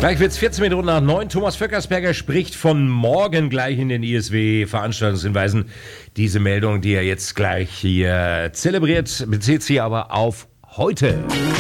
Gleich wird's 14 Minuten nach 9. Thomas Vöckersberger spricht von morgen gleich in den ISW-Veranstaltungshinweisen. Diese Meldung, die er jetzt gleich hier zelebriert, bezieht sich aber auf heute.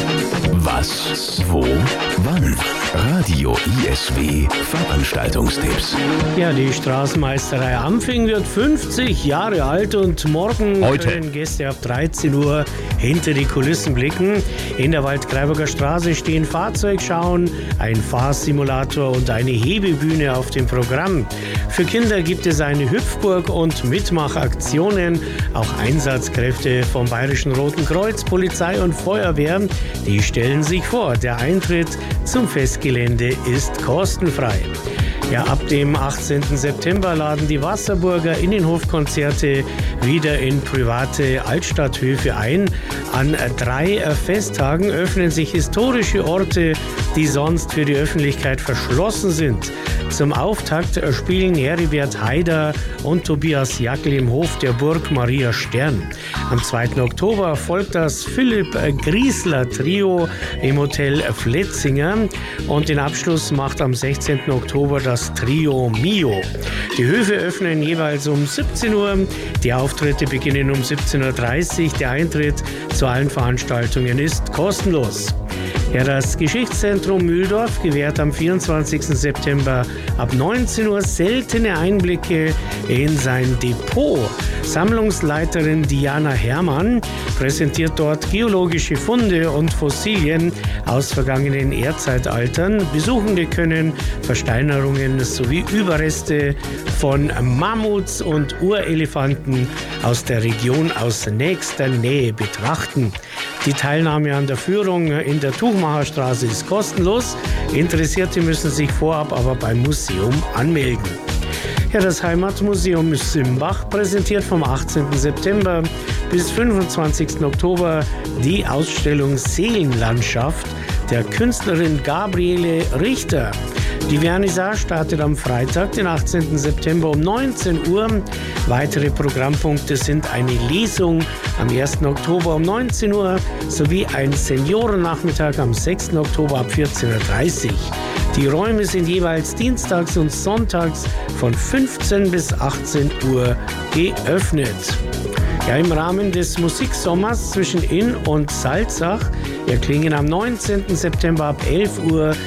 Was, wo, wann? Radio ISW Veranstaltungstipps. Ja, die Straßenmeisterei Ampfing wird 50 Jahre alt und morgen können Gäste ab 13 Uhr hinter die Kulissen blicken. In der Waldkraiburger Straße stehen Fahrzeugschauen, ein Fahrsimulator und eine Hebebühne auf dem Programm. Für Kinder gibt es eine Hüpfburg und Mitmachaktionen. Auch Einsatzkräfte vom Bayerischen Roten Kreuz, Polizei und Feuerwehr, die stellen sich vor. Der Eintritt zum Festgelände ist kostenfrei. Ja, ab dem 18. September laden die Wasserburger Innenhofkonzerte wieder in private Altstadthöfe ein. An 3 Festtagen öffnen sich historische Orte, die sonst für die Öffentlichkeit verschlossen sind. Zum Auftakt spielen Heribert Haider und Tobias Jackel im Hof der Burg Maria Stern. Am 2. Oktober folgt das Philipp Griesler Trio im Hotel Fletzinger und den Abschluss macht am 16. Oktober das Trio Mio. Die Höfe öffnen jeweils um 17 Uhr, die Auftritte beginnen um 17.30 Uhr, der Eintritt zu allen Veranstaltungen ist kostenlos. Ja, das Geschichtszentrum Mühldorf gewährt am 24. September ab 19 Uhr seltene Einblicke in sein Depot. Sammlungsleiterin Diana Herrmann präsentiert dort geologische Funde und Fossilien aus vergangenen Erdzeitaltern. Besuchende können Versteinerungen sowie Überreste von Mammuts und Urelefanten aus der Region aus nächster Nähe betrachten. Die Teilnahme an der Führung in der Tuchmacherstraße ist kostenlos. Interessierte müssen sich vorab aber beim Museum anmelden. Ja, das Heimatmuseum Simbach präsentiert vom 18. September bis 25. Oktober die Ausstellung Seelenlandschaft der Künstlerin Gabriele Richter. Die Vernissage startet am Freitag, den 18. September um 19 Uhr. Weitere Programmpunkte sind eine Lesung am 1. Oktober um 19 Uhr sowie ein Seniorennachmittag am 6. Oktober ab 14.30 Uhr. Die Räume sind jeweils dienstags und sonntags von 15 bis 18 Uhr geöffnet. Ja, im Rahmen des Musiksommers zwischen Inn und Salzach erklingen am 19. September ab 11 Uhr